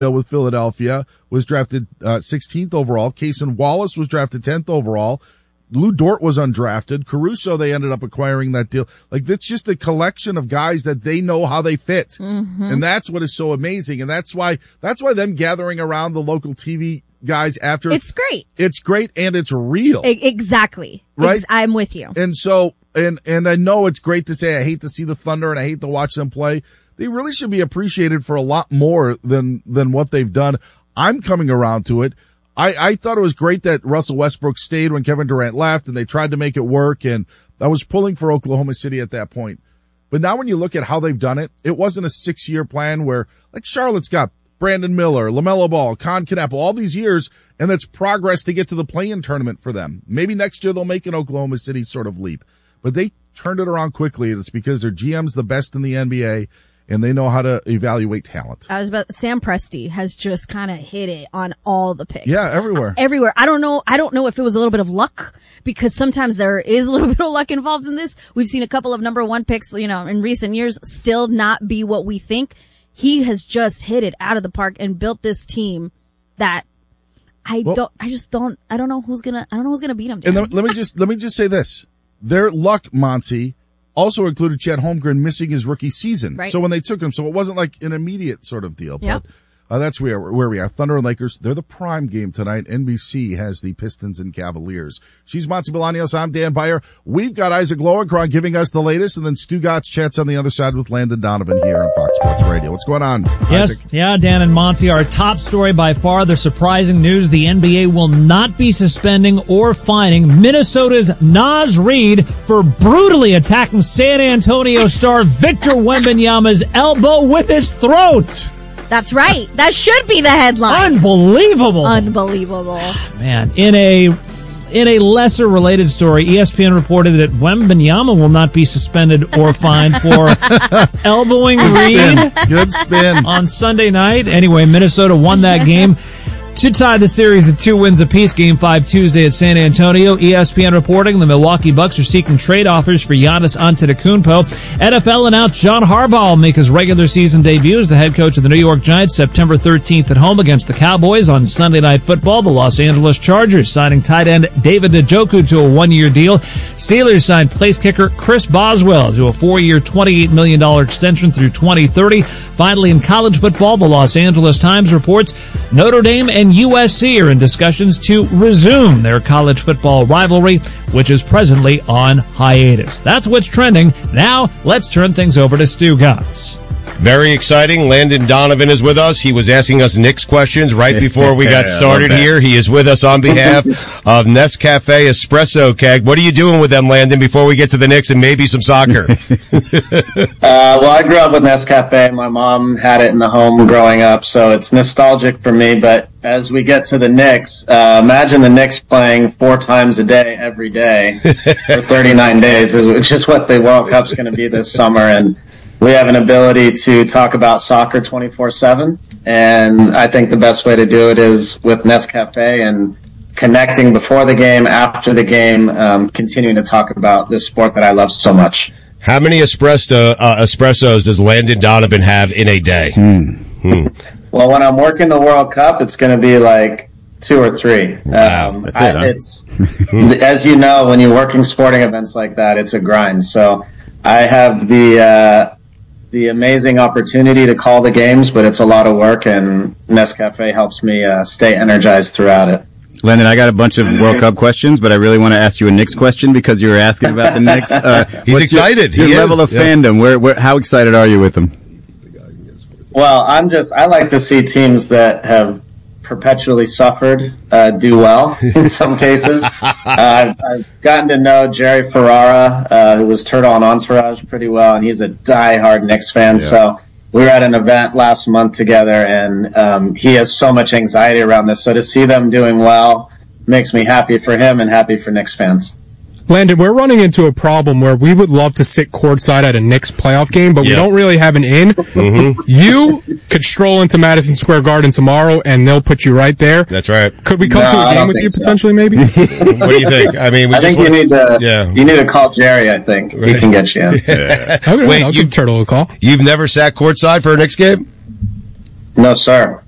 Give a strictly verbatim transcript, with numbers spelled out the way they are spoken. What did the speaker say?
with Philadelphia was drafted uh, sixteenth overall. Cason Wallace was drafted tenth overall. Lou Dort was undrafted. Caruso, they ended up acquiring that deal. Like, that's just a collection of guys that they know how they fit. Mm-hmm. And that's what is so amazing. And that's why, that's why them gathering around the local T V guys after. It's great. It's great and it's real. E- exactly. Right? Ex- I'm with you. And so, and, and I know it's great to say I hate to see the Thunder and I hate to watch them play. They really should be appreciated for a lot more than, than what they've done. I'm coming around to it. I, I thought it was great that Russell Westbrook stayed when Kevin Durant left and they tried to make it work, and I was pulling for Oklahoma City at that point. But now when you look at how they've done it, it wasn't a six year plan where, like, Charlotte's got Brandon Miller, LaMelo Ball, Con Knapp, all these years, and that's progress to get to the play-in tournament for them. Maybe next year they'll make an Oklahoma City sort of leap. But they turned it around quickly, and it's because their G M's the best in the N B A, and they know how to evaluate talent. I was about Sam Presti has just kind of hit it on all the picks. Yeah, everywhere. Uh, everywhere. I don't know. I don't know if it was a little bit of luck, because sometimes there is a little bit of luck involved in this. We've seen a couple of number one picks, you know, in recent years still not be what we think. He has just hit it out of the park and built this team that I well, don't, I just don't, I don't know who's gonna, I don't know who's gonna beat him. And let, let me just, let me just say this. Their luck, Monty, also included Chet Holmgren missing his rookie season. Right. So when they took him, so it wasn't like an immediate sort of deal. Yep. But uh, that's where, where we are. Thunder and Lakers, they're the prime game tonight. N B C has the Pistons and Cavaliers. She's Monty Bolaños. I'm Dan Beyer. We've got Isaac Lowenkron giving us the latest, and then Stu Gotts chats on the other side with Landon Donovan here on Fox Sports Radio. What's going on, Yes, Isaac? Yeah, Dan and Monty, our top story by far, the surprising news: the N B A will not be suspending or fining Minnesota's Naz Reid for brutally attacking San Antonio star Victor Wembanyama's elbow with his throat. That's right. That should be the headline. Unbelievable. Unbelievable. Man, in a in a lesser related story, E S P N reported that Wembanyama will not be suspended or fined for elbowing Reid. Good spin. On Sunday night. Anyway, Minnesota won that game to tie the series at two wins apiece. Game five Tuesday at San Antonio. E S P N reporting the Milwaukee Bucks are seeking trade offers for Giannis Antetokounmpo. N F L announced John Harbaugh will make his regular season debut as the head coach of the New York Giants September thirteenth at home against the Cowboys. On Sunday Night Football, the Los Angeles Chargers signing tight end David Njoku to a one-year deal. Steelers signed place kicker Chris Boswell to a four-year, twenty-eight million dollars extension through twenty thirty. Finally, in college football, the Los Angeles Times reports Notre Dame and and U S C are in discussions to resume their college football rivalry, which is presently on hiatus. That's what's trending. Now, let's turn things over to Stu Gotts. Very exciting. Landon Donovan is with us. He was asking us Knicks questions right before we got started here. He is with us on behalf of Nescafe Espresso Keg. What are you doing with them, Landon, before we get to the Knicks and maybe some soccer? uh, well, I grew up with Nescafe. My mom had it in the home growing up, so it's nostalgic for me. But as we get to the Knicks, uh, imagine the Knicks playing four times a day every day for thirty-nine days, which is what the World Cup's going to be this summer. And we have an ability to talk about soccer twenty-four seven, and I think the best way to do it is with Nescafe and connecting before the game, after the game, um, continuing to talk about this sport that I love so much. How many espresso uh, espressos does Landon Donovan have in a day? Hmm. Hmm. Well, when I'm working the World Cup, it's going to be like two or three. Wow, um, that's it, I, huh? It's as you know, when you're working sporting events like that, it's a grind. So I have the uh, the amazing opportunity to call the games, but it's a lot of work, and Nescafe helps me uh, stay energized throughout it. Landon, I got a bunch of World Cup questions, but I really want to ask you a Knicks question because you were asking about the Knicks. Uh, He's excited. Your, your he level is. of yeah. fandom, where, where, how excited are you with them? Well, I'm just, I like to see teams that have perpetually suffered uh, do well in some cases. uh, I've, I've gotten to know Jerry Ferrara, uh, who was Turtle on Entourage, pretty well, and he's a diehard Knicks fan. Yeah. So we were at an event last month together, and um, he has so much anxiety around this. So to see them doing well makes me happy for him and happy for Knicks fans. Landon, we're running into a problem where we would love to sit courtside at a Knicks playoff game, but Yeah. we don't really have an in. Mm-hmm. You could stroll into Madison Square Garden tomorrow, and they'll put you right there. That's right. Could we come No, to I a game don't with think you so. potentially, maybe? What do you think? I mean, we I just think you want- need to, Yeah. you need to call Jerry, I think. He Right. can get you in. Okay, Wait, I'll you- give Turtle a call. You've never sat courtside for a Knicks game? No, sir.